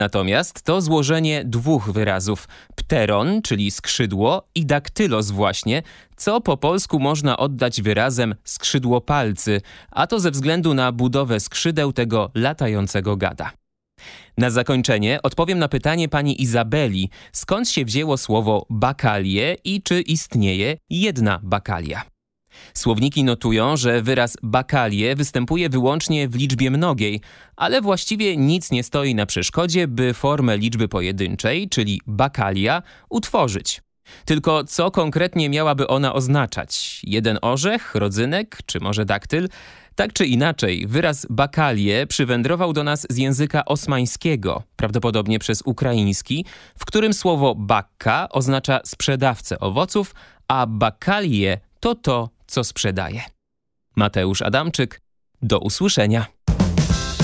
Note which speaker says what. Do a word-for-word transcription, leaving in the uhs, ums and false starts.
Speaker 1: Natomiast to złożenie dwóch wyrazów: pteron, czyli skrzydło, i daktylos właśnie, co po polsku można oddać wyrazem skrzydłopalcy, a to ze względu na budowę skrzydeł tego latającego gada. Na zakończenie odpowiem na pytanie pani Izabeli, skąd się wzięło słowo bakalie i czy istnieje jedna bakalia. Słowniki notują, że wyraz bakalie występuje wyłącznie w liczbie mnogiej, ale właściwie nic nie stoi na przeszkodzie, by formę liczby pojedynczej, czyli bakalia, utworzyć. Tylko co konkretnie miałaby ona oznaczać? Jeden orzech, rodzynek czy może daktyl? Tak czy inaczej, wyraz bakalie przywędrował do nas z języka osmańskiego, prawdopodobnie przez ukraiński, w którym słowo bakka oznacza sprzedawcę owoców, a bakalie to to, co sprzedaje. Mateusz Adamczyk, do usłyszenia.